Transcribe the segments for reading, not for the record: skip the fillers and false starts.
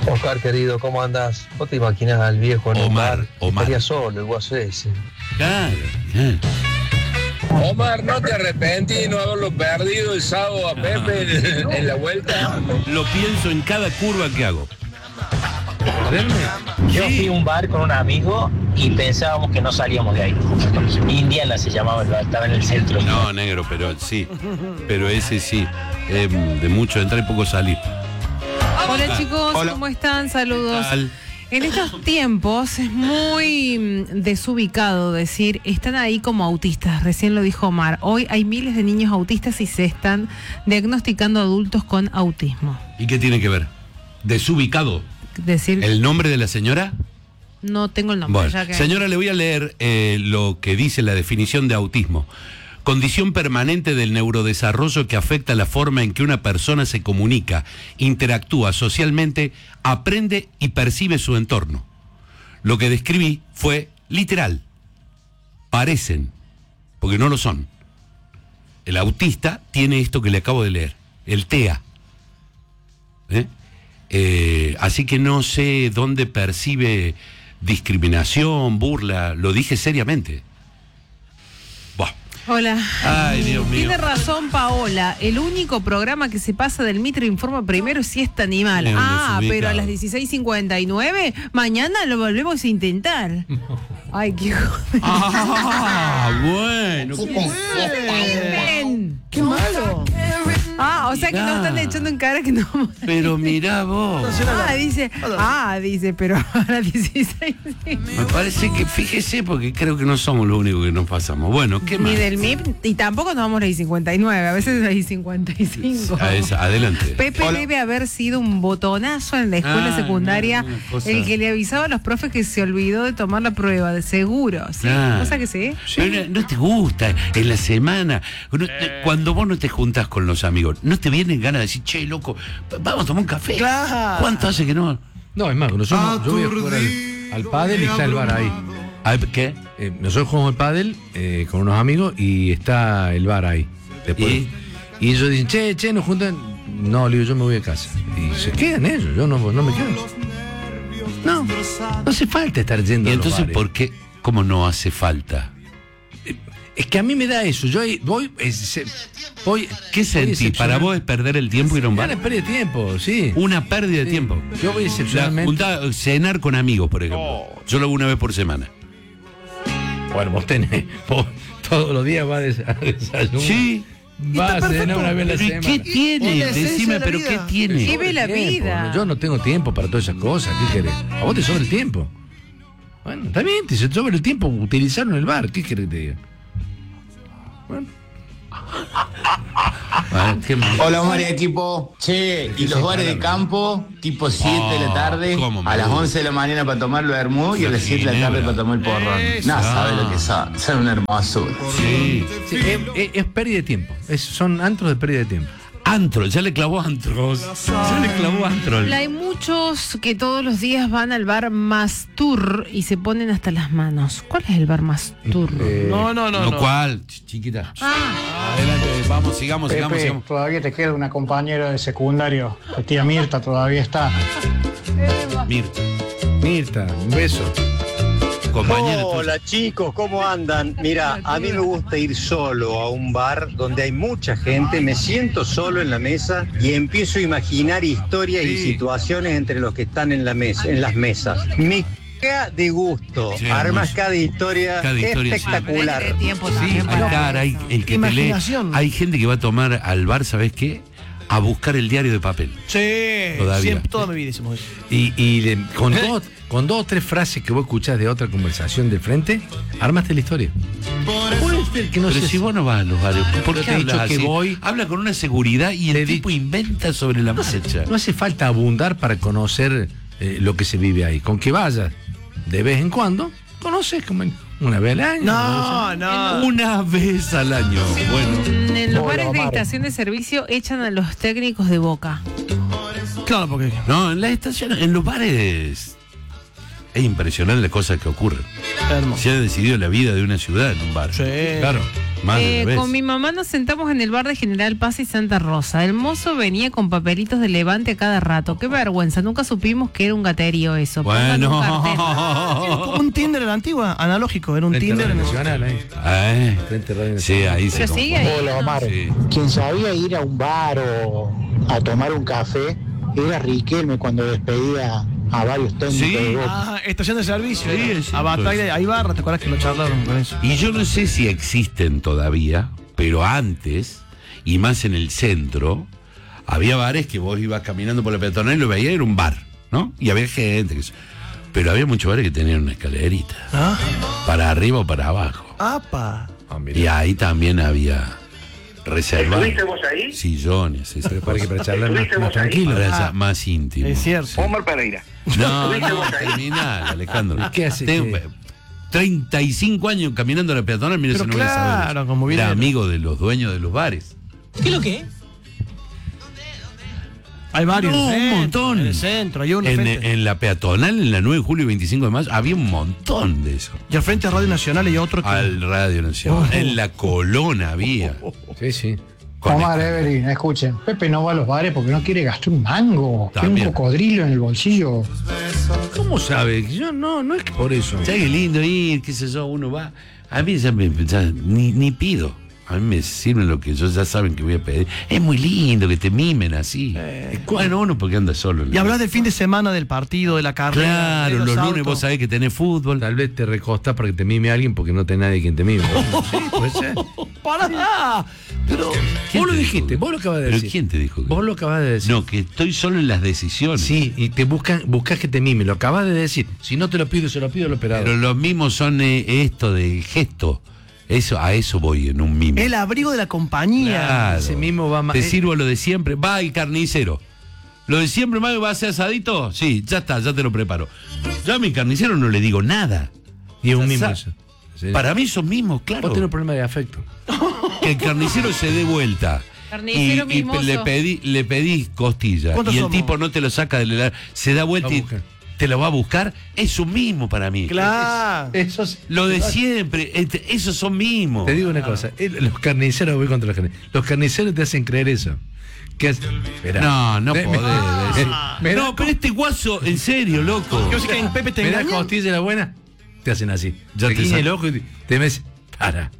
Oscar, querido, ¿cómo andás? ¿Vos te imaginas al viejo en un bar? Estaría solo, el guaso ese. Claro. Omar, ¿no te arrepentís de no haberlo perdido el sábado a Pepe en la vuelta? Lo pienso en cada curva que hago. Yo fui a un bar con un amigo y pensábamos que no salíamos de ahí. Indiana se llamaba el bar, estaba en el centro. No, negro, pero sí. Pero ese sí. De mucho entrar y poco salir. Hola chicos, Hola. ¿Cómo están? Saludos. En estos tiempos es muy desubicado decir, están ahí como autistas, recién lo dijo Omar. Hoy hay miles de niños autistas y se están diagnosticando adultos con autismo. ¿Y qué tiene que ver? ¿Desubicado? Decir, ¿El nombre de la señora? no tengo el nombre. Bueno, Ya que... señora, le voy a leer lo que dice la definición de autismo. Condición permanente del neurodesarrollo que afecta la forma en que una persona se comunica, interactúa socialmente, aprende y percibe su entorno. Lo que describí fue literal. Parecen, porque no lo son. El autista tiene esto que le acabo de leer, el TEA. Así que no sé dónde percibe discriminación, burla, lo dije seriamente. Hola. Ay, Dios mío. Tiene razón Paola, el único programa que se pasa del Mitre Informa primero es Siesta Animal. Pero a las 16:59, mañana lo volvemos a intentar. Ay, qué joder. Bueno. ¡Qué malo! O sea que no están echando en cara que no. Pero mirá vos. Dice, pero a las 16. Me parece que, fíjese, porque creo que no somos los únicos que nos pasamos. Bueno, ¿qué más? Ni del MIP, y tampoco nos vamos a la I-59, a veces a la I-55. Adelante. Pepe debe haber sido un botonazo en la escuela secundaria, el que le avisaba a los profes que se olvidó de tomar la prueba, de seguro. ¿Sí? Cosa que sí. Pero no te gusta en la semana, cuando vos no te juntás con los amigos, ¿no te vienen ganas de decir, che, loco, vamos a tomar un café? Claro. ¿Cuánto hace que no? No, es más, nosotros, yo voy a jugar al pádel y está el bar ahí. ¿Qué? Nosotros jugamos al pádel con unos amigos y está el bar ahí. Después, y ellos dicen, che, nos juntan. No, le digo, yo me voy a casa. Y se quedan ellos, yo no me quedo. No hace falta estar yendo ¿Y a los entonces bares. por qué? ¿Cómo no hace falta? Es que a mí me da eso. Yo voy. ¿Qué sentís? ¿Para vos es perder el tiempo ir a un bar? Una pérdida de tiempo, sí. Una pérdida de tiempo. Yo voy excepcionalmente. Cenar con amigos, por ejemplo. Yo lo hago una vez por semana. Bueno, vos todos los días vas a desayunar. Sí. Vas a cenar una vez a la semana. ¿Qué tiene? Decime, pero ¿qué tiene? Vive la vida. Yo no tengo tiempo para todas esas cosas. ¿Qué querés? A vos te sobra el tiempo. Bueno, está bien, te sobra el tiempo utilizarlo en el bar. ¿Qué querés que te diga? Bueno. Hola Omar y equipo. Che, y los bares de campo, tipo 7 de la tarde, a las 11 de la mañana para tomar lo hermoso y a las 7 de la tarde para tomar el porrón. No, sabes lo que son una hermosura. Sí, es pérdida de tiempo. Son antros de pérdida de tiempo. Antro, ya le clavó antros. Ya le clavó antro. Hay muchos que todos los días van al bar Mastur y se ponen hasta las manos. ¿Cuál es el bar Mastur? No. ¿Cuál? Chiquita. Adelante, vamos, sigamos. Todavía te queda una compañera de secundario, la tía Mirta todavía está. Mirta, un beso. Hola chicos, ¿cómo andan? Mira, a mí me gusta ir solo a un bar donde hay mucha gente, me siento solo en la mesa y empiezo a imaginar historias y situaciones entre los que están en la mesa, en las mesas. Me caga de gusto, armas cada historia espectacular. Hay el que te lee. Hay gente que va a tomar al bar, ¿sabes qué? A buscar el diario de papel. Sí, todavía. Siempre, toda mi vida hicimos eso. Y con dos o tres frases que vos escuchás de otra conversación del frente, armaste la historia. Pero si vos no vas a los bares, ¿por qué te he dicho hablas que así? voy? Habla con una seguridad y el tipo inventa sobre la marcha. No hace falta abundar para conocer lo que se vive ahí. Con que vayas de vez en cuando, conoces como una vez al año. Una vez al año. Bueno. En los bares de estación de servicio echan a los técnicos de Boca. Claro, porque... No, en las estaciones, en los bares... Es impresionante las cosas que ocurren. Se ha decidido la vida de una ciudad en un bar. Sí. Claro. Con mi mamá nos sentamos en el bar de General Paz y Santa Rosa. El mozo venía con papelitos de Levante a cada rato. Qué vergüenza, nunca supimos que era un gaterío eso. Bueno. Como un Tinder en la antigua, analógico, era un Tinder nacional Sí, ahí se sigue ahí. Hola, Omar. Sí. Quien sabía ir a un bar o a tomar un café era Riquelme cuando despedía a varios técnicos de Boca. Estación de servicio. Sí, a Batalla, ahí barra, ¿te acuerdas que lo charlaron con eso? Y yo no sé si existen todavía, pero antes, y más en el centro, había bares que vos ibas caminando por la peatonal y lo veías, era un bar, ¿no? Y había gente que... Pero había muchos bares que tenían una escalerita. Para arriba o para abajo. Y ahí también había reservados. ¿Estuviste vos ahí? Sillones. Para charlar más tranquilo. Más íntimo. Es cierto. Sí. Omar Pereira. No, terminal, Alejandro. ¿Qué hace? Tengo 35 años caminando la peatonal, mira si no voy a saber. Como viene. Era amigo de los dueños de los bares. ¿Qué es lo que es? Hay varios. Un montón. En el centro, hay uno en la peatonal, en la 9 de julio y 25 de mayo, había un montón de eso. Y al frente a Radio Nacional hay otro que... Al Radio Nacional. En la Colona había. Sí. Omar, Evelyn, escuchen. Pepe no va a los bares porque no quiere gastar un mango. Tiene un cocodrilo en el bolsillo. ¿Cómo sabe? Yo no es que por eso. ¿Sabes qué lindo ir? ¿Qué sé yo? Uno va. A mí ya ni pido. A mí me sirven lo que ellos ya saben que voy a pedir. Es muy lindo que te mimen así. Bueno, uno porque anda solo. Y hablas del fin de semana, del partido, de la carrera. Claro, los lunes vos sabés que tenés fútbol. Tal vez te recostás para que te mime alguien porque no tenés nadie quien te mime. Sí, puede ser. ¡Pará! Pero vos lo dijiste, vos lo acabas de decir. ¿Pero quién te dijo? Vos lo acabas de decir. No, que estoy solo en las decisiones. Sí, y te buscas que te mime. Lo acabas de decir. Si no te lo pido, se lo pido al operador. Pero los mimos son esto del gesto. A eso voy en un mimo. El abrigo de la compañía. Claro. Ese mimo va más. Te sirvo lo de siempre. Va el carnicero. Lo de siempre, Mario, ¿va a ser asadito? Sí, ya está, ya te lo preparo. Yo a mi carnicero no le digo nada. Y es un mimo eso. ¿Sí? Para mí son mimos, claro. Vos tenés un problema de afecto. Que el carnicero se dé vuelta. Carnicero y le pedís costilla. Y el tipo no te lo saca del helado. Se da vuelta y te lo va a buscar. Es un mimo para mí. Claro. Lo de siempre. Esos son mimos. Te digo una cosa. Los carniceros, voy contra los carniceros. Los carniceros te hacen creer eso. No podés. No, pero este guaso, en serio, loco. Yo sé que en Pepe te engañan. ¿Me da costilla la buena? Te hacen así. Ya te guiña el ojo y te ves. Para.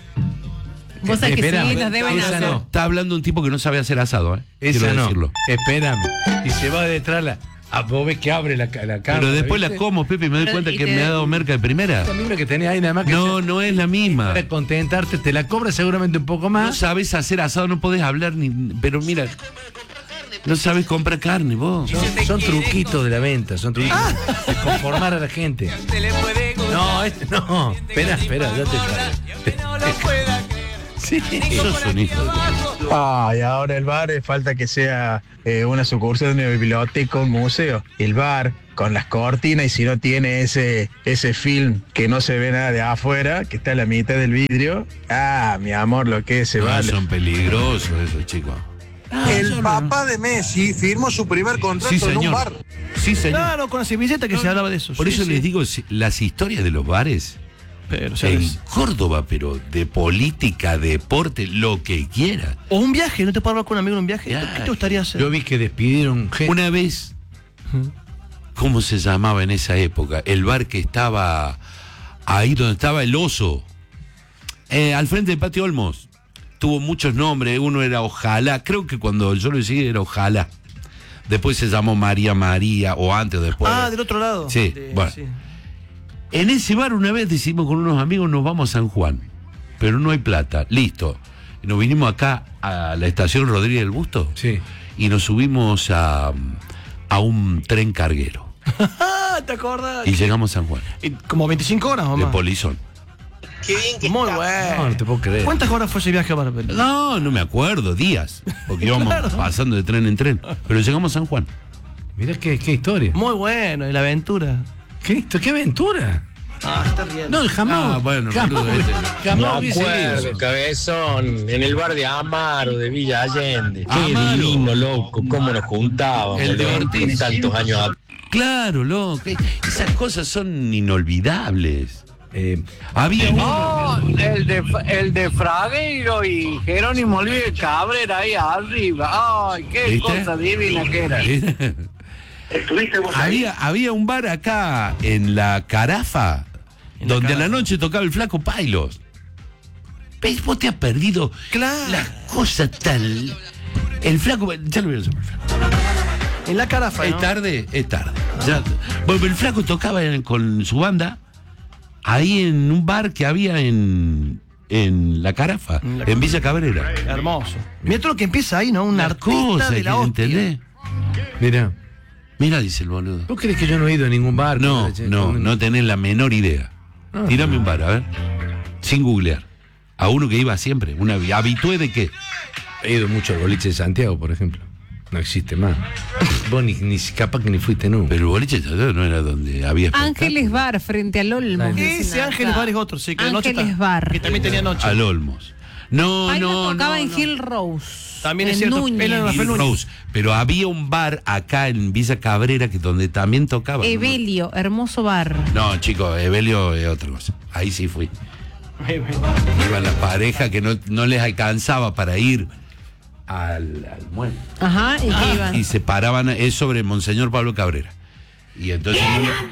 Vos sabés que sí, nos deben hacer. No. Está hablando un tipo que no sabe hacer asado, Esa no. Decirlo. Espérame. Y se va detrás vos ves que abre la cámara. Pero después ¿viste? la como, Pepe, y me doy cuenta que me ha dado merca de primera. La misma que tenés ahí, nada más que no es la misma. Para contentarte, te la cobra seguramente un poco más. No sabes hacer asado, no podés hablar ni. Pero mira. No sabes comprar carne, vos. Son truquitos de la venta, son truquitos de conformar a la gente. No, no. Espera, ya te Sí, sos un hijo. Y ahora el bar falta que sea una sucursal de una biblioteca, un museo. El bar con las cortinas, y si no tiene ese film que no se ve nada de afuera, que está a la mitad del vidrio. Mi amor, lo que se vale. Son peligrosos esos chicos. El papá de Messi firmó su primer contrato en un bar. Sí, señor. Claro, con la servilleta que se hablaba de eso. Por eso les digo, las historias de los bares en Córdoba, pero de política, deporte, lo que quiera. O un viaje, ¿no te puedo hablar con un amigo en un viaje? ¿Qué te gustaría hacer? Yo vi que despidieron gente. Una vez, ¿cómo se llamaba en esa época? El bar que estaba ahí donde estaba el oso, al frente del Patio Olmos. Tuvo muchos nombres, uno era Ojalá, creo que cuando yo lo decidí era Ojalá. Después se llamó María, o antes o después. Del otro lado. Sí, bueno. Sí. En ese bar una vez decimos con unos amigos, nos vamos a San Juan, pero no hay plata, listo. Y nos vinimos acá a la estación Rodríguez del Busto, y nos subimos a un tren carguero. ¿Te acordás? Y llegamos a San Juan. ¿Como 25 horas o más? De Polizón. Qué bien que muy bueno. No te puedo creer. ¿Cuántas horas fue ese viaje para Pelé? No me acuerdo, días, porque íbamos pasando de tren en tren, pero llegamos a San Juan. Mirá qué historia. Muy bueno, y la aventura. ¿Qué aventura? Está bien. No, jamás. Bueno, jamás me acuerdo, cabezón, en el bar de Amaro, de Villa Allende. Qué lindo, loco, cómo nos juntábamos. El de Ortiz. Tantos años atrás. Claro, loco. Esas cosas son inolvidables. Había el de Fragueiro y Jerónimo Oliver Cabrera ahí arriba. Ay, qué cosa divina que era. ¿Estuviste vos ahí? Había un bar acá en la Carafa, donde a la noche tocaba el Flaco Pailos. ¿Ves? Vos te has perdido las cosas tal. El Flaco, ya lo voy a hacer. En la Carafa, ¿no? Es tarde. Ya, bueno, el Flaco tocaba con su banda ahí en un bar que había en la Carafa, en Villa Cabrera. Hermoso. Mira todo lo que empieza ahí, ¿no? Una cosa de la hostia. ¿Entendés? Mira, dice el boludo. ¿Vos crees que yo no he ido a ningún bar? No tenés la menor idea. Tírame un bar, a ver. Sin googlear. A uno que iba siempre. ¿Una habitué de qué? He ido mucho al boliche de Santiago, por ejemplo. No existe más. Vos ni capaz que ni fuiste nunca. Pero el boliche de Santiago no era donde había Ángeles Bar, frente al Olmos. Ese Ángeles Bar es otro, sí. Que Ángeles Bar. Que también tenía noche. Al Olmos. No. Tocaba en Hill Rose. También es cierto. Hill Rose. Pero había un bar acá en Villa Cabrera que donde también tocaba. Evelio, hermoso bar. No, chicos, Evelio es otra cosa. Ahí sí fui. Iban las parejas que no les alcanzaba para ir al muelle. Ajá, ¿y qué iban? Y se paraban, es sobre Monseñor Pablo Cabrera. Y entonces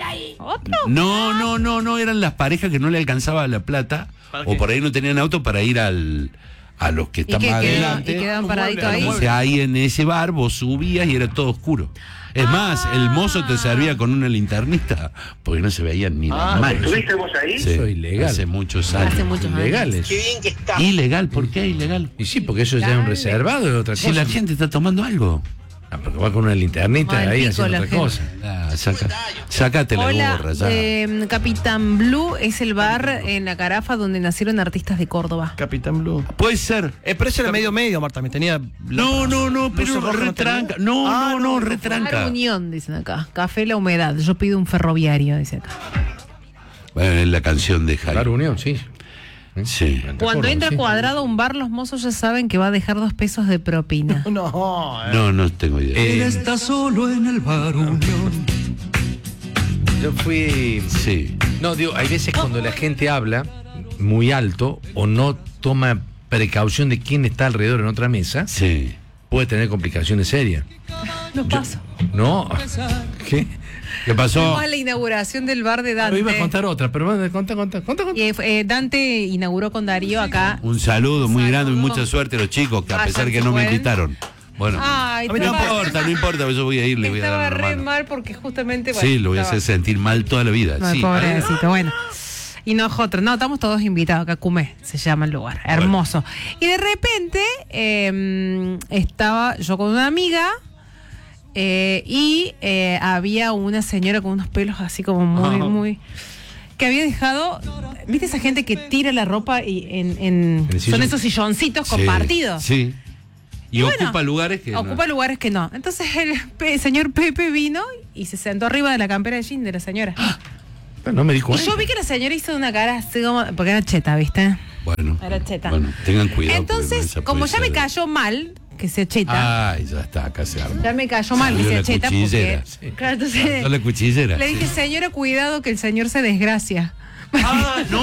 no eran las parejas que no le alcanzaba la plata o por ahí no tenían auto para ir a los que están más adelante. Y quedaban paraditos ahí. Entonces ahí en ese bar vos subías y era todo oscuro. Es más, el mozo te servía con una linternita porque no se veían ni las manos. ¿Estuviste vos ahí? Sí, eso es ilegal. Hace muchos años. Ilegales. Qué bien que está. ¿Ilegal? ¿Por qué ilegal? Y sí, porque eso ya es un reservado de otra cosa. Si la gente está tomando algo. Porque va con una linternita ahí haciendo otra cosa. Sácate la gorra ya. Capitán Blue es el bar en la Carafa donde nacieron artistas de Córdoba. Capitán Blue. Puede ser. Pero ese era medio, Marta. Me tenía. No, pero retranca. No, retranca. Unión, dicen acá. Café La Humedad. Yo pido un ferroviario, dice acá. Bueno, es la canción de Jai. Bar Unión, sí. Sí. Cuando entra Cuadrado a un bar, los mozos ya saben que va a dejar 2 pesos de propina. No tengo idea. Él está solo en el Bar Unión. Yo fui. Sí. No, digo, hay veces cuando la gente habla muy alto o no toma precaución de quién está alrededor en otra mesa, sí, puede tener complicaciones serias. No paso. No. ¿Qué pasó? Fuimos a la inauguración del bar de Dante. Iba a contar otra, pero conta. Y, Dante inauguró con Darío acá. Un saludo muy grande y mucha suerte a los chicos, que a pesar de que no me invitaron. Bueno, no importa, yo voy a ir, le voy a dar una estaba re mano. mal porque justamente... Sí, lo voy a hacer sentir mal toda la vida. No, sí, pobrecito, bueno. Y nosotros, estamos todos invitados, acá Cumé se llama el lugar, hermoso. Y de repente estaba yo con una amiga y había una señora con unos pelos así como muy... que había dejado, ¿viste esa gente que tira la ropa y son esos silloncitos compartidos? Sí. Y ocupa lugares que no. Entonces el señor Pepe vino y se sentó arriba de la campera de jean de la señora. Pero no me di cuenta. Y yo vi que la señora hizo una cara así como... Porque era cheta, ¿viste? Bueno. Era cheta. Bueno, tengan cuidado. Entonces, como ya me cayó mal que sea cheta. Ay, ya está, acá se arma. Ya me cayó mal que sea cheta porque... Sí. Claro, entonces... La cuchillera. Le dije, señora, cuidado que el señor se desgracia. ¡No!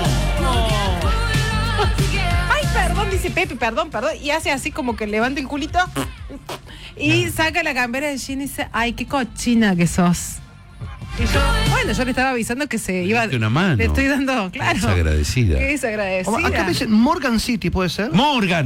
Ay, perdón, dice Pepe, perdón. Y hace así como que levanta el culito y saca la campera de jean y dice, ay, qué cochina que sos. Y yo le estaba avisando que se iba. Una mano. Le estoy dando, claro. Desagradecida. Qué desagradecida. Acá me dicen Morgan City, ¿puede ser? Morgan.